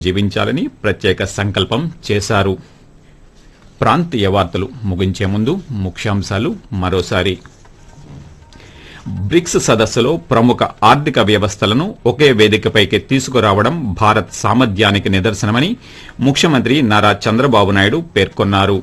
జీవించాలని ప్రత్యేక సంకల్పం చేశారు. ప్రాంతీయ వార్తలు ముగించే ముందు ముఖ్యాంశాలు మరోసారి. బ్రిక్స్ సదస్సులో ప్రముఖ ఆర్థిక వ్యవస్థలను ఒకే వేదికపైకి తీసుకురావడం భారత్ సామర్థ్యానికి నిదర్శనమని ముఖ్యమంత్రి నారా చంద్రబాబు నాయుడు పేర్కొన్నారు.